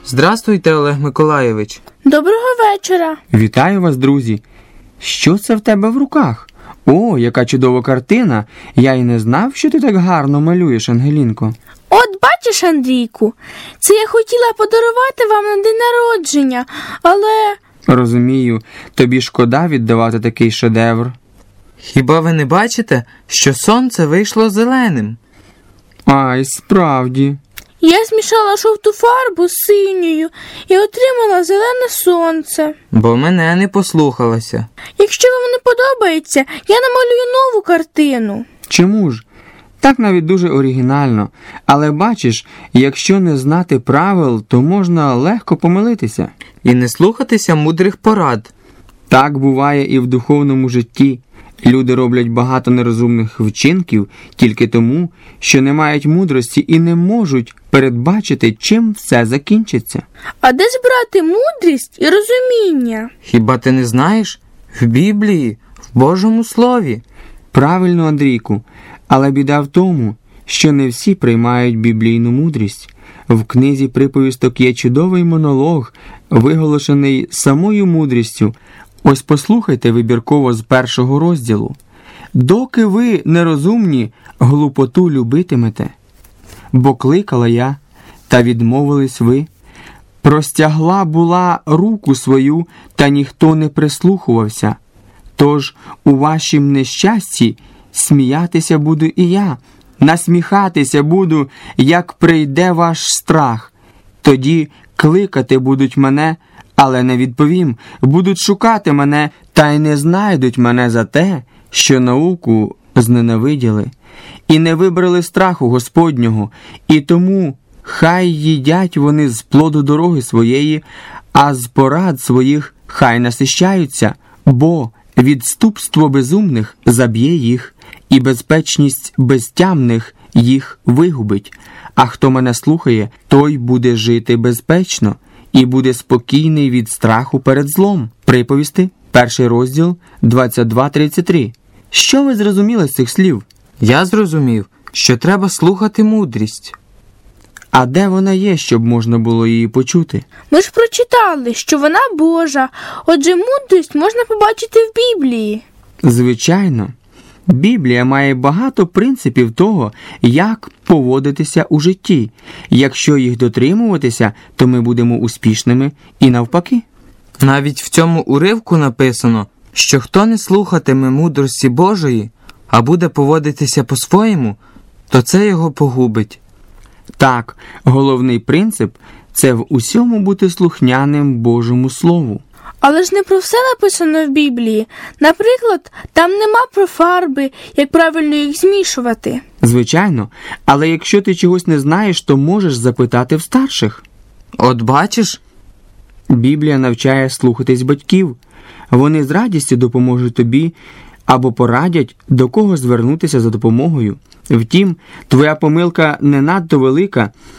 Здравствуйте, Олег Миколайович. Доброго вечора. Вітаю вас, друзі. Що це в тебе в руках? О, яка чудова картина. Я й не знав, що ти так гарно малюєш, Ангелінко. От бачиш, Андрійку, це я хотіла подарувати вам на день народження, але... Розумію, тобі шкода віддавати такий шедевр. Хіба ви не бачите, що сонце вийшло зеленим? Ай, справді. Я змішала жовту фарбу з синьою і отримала зелене сонце. Бо мене не послухалося. Якщо вам не подобається, я намалюю нову картину. Чому ж? Так навіть дуже оригінально. Але бачиш, якщо не знати правил, то можна легко помилитися. І не слухатися мудрих порад. Так буває і в духовному житті. Люди роблять багато нерозумних вчинків тільки тому, що не мають мудрості і не можуть передбачити, чим все закінчиться. А де ж брати мудрість і розуміння? Хіба ти не знаєш? В Біблії, в Божому Слові. Правильно, Андрійку, але біда в тому, що не всі приймають біблійну мудрість. В книзі приповісток є чудовий монолог, виголошений самою мудрістю. Ось послухайте вибірково з 1 розділу. «Доки ви, нерозумні, глупоту любитимете, бо кликала я, та відмовились ви. Простягла була руку свою, та ніхто не прислухувався. Тож у вашім нещасті сміятися буду і я, насміхатися буду, як прийде ваш страх. Тоді кликати будуть мене, але не відповім, будуть шукати мене, та й не знайдуть мене за те, що науку зненавиділи, і не вибрали страху Господнього, і тому хай їдять вони з плоду дороги своєї, а з порад своїх хай насищаються, бо відступство безумних заб'є їх, і безпечність безтямних їх вигубить. А хто мене слухає, той буде жити безпечно і буде спокійний від страху перед злом». Приповісти, 1 розділ, 22-33. Що ви зрозуміли з цих слів? Я зрозумів, що треба слухати мудрість. А де вона є, щоб можна було її почути? Ми ж прочитали, що вона Божа, отже мудрість можна побачити в Біблії. Звичайно. Біблія має багато принципів того, як поводитися у житті. Якщо їх дотримуватися, то ми будемо успішними і навпаки. Навіть в цьому уривку написано, що хто не слухатиме мудрості Божої, а буде поводитися по-своєму, то це його погубить. Так, головний принцип – це в усьому бути слухняним Божому Слову. Але ж не про все написано в Біблії. Наприклад, там нема про фарби, як правильно їх змішувати. Звичайно, але якщо ти чогось не знаєш, то можеш запитати в старших. От бачиш? Біблія навчає слухатись батьків. Вони з радістю допоможуть тобі або порадять, до кого звернутися за допомогою. Втім, твоя помилка не надто велика,